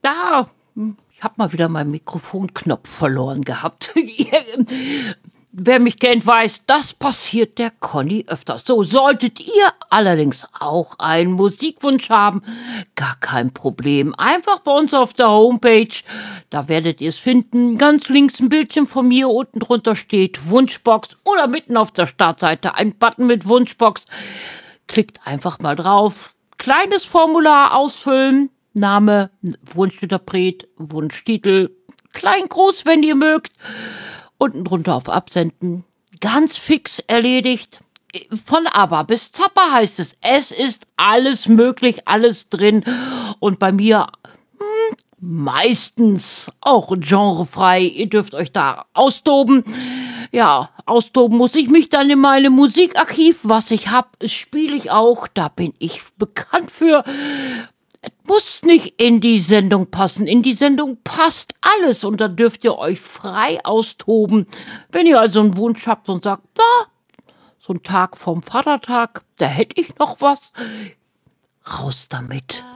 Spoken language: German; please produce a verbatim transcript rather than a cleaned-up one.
Da, hm, ich habe mal wieder meinen Mikrofonknopf verloren gehabt. Wer mich kennt, weiß, das passiert der Conny öfters. So, solltet ihr allerdings auch einen Musikwunsch haben, gar kein Problem. Einfach bei uns auf der Homepage, da werdet ihr es finden. Ganz links ein Bildchen von mir, unten drunter steht Wunschbox oder mitten auf der Startseite ein Button mit Wunschbox. Klickt einfach mal drauf. Kleines Formular ausfüllen. Name, Wunschinterpret, Wunschtitel, klein, groß, wenn ihr mögt. Unten drunter auf Absenden. Ganz fix erledigt. Von ABBA bis Zappa heißt es. Es ist alles möglich, alles drin. Und bei mir hm, meistens auch genrefrei. Ihr dürft euch da austoben. Ja, austoben muss ich mich dann in meinem Musikarchiv. Was ich habe, spiele ich auch. Da bin ich bekannt für. Es muss nicht in die Sendung passen. In die Sendung passt alles und da dürft ihr euch frei austoben. Wenn ihr also einen Wunsch habt und sagt, da, so ein Tag vom Vatertag, da hätte ich noch was, raus damit.